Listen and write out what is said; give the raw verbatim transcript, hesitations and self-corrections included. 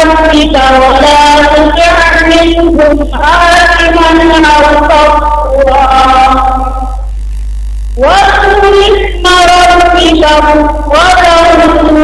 ربك ولا تطع منهم آثما أو كفورا واذكر اسم ربك بكرة